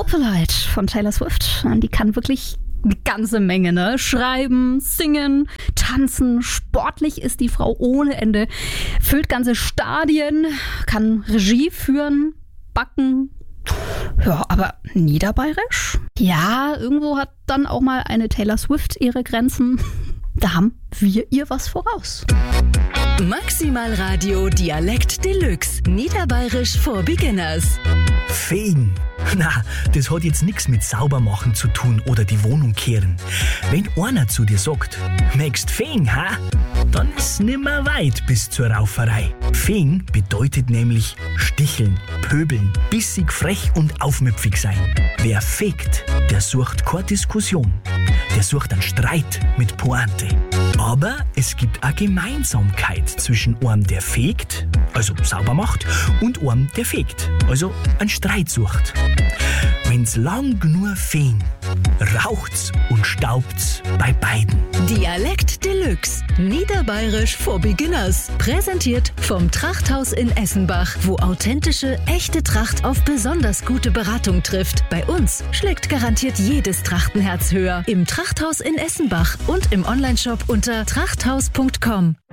Opalite von Taylor Swift. Die kann wirklich eine ganze Menge, ne? Schreiben, singen, tanzen, sportlich ist die Frau ohne Ende, füllt ganze Stadien, kann Regie führen, backen. Ja, aber niederbayerisch? Ja, irgendwo hat dann auch mal eine Taylor Swift ihre Grenzen. Da haben wir ihr was voraus. Maximal Radio Dialekt Deluxe. Niederbayerisch for Beginners. Fegen. Na, das hat jetzt nichts mit Saubermachen zu tun oder die Wohnung kehren. Wenn einer zu dir sagt, möchtest fegen, ha? Dann ist nimmer weit bis zur Rauferei. Fegen bedeutet nämlich sticheln, pöbeln, bissig, frech und aufmüpfig sein. Wer fegt, der sucht keine Diskussion. Der sucht einen Streit mit Pointe. Aber es gibt eine Gemeinsamkeit zwischen einem, der fegt, also sauber macht, und einem, der fegt, also einen Streit sucht. Wenn's lang genug fegen, raucht's und staubt's bei beiden. Dialekt Deluxe. Niederbayerisch for Beginners. Präsentiert vom Trachthaus in Essenbach, wo authentische, echte Tracht auf besonders gute Beratung trifft. Bei uns schlägt garantiert jedes Trachtenherz höher. Im Trachthaus in Essenbach und im Onlineshop unter trachthaus.com.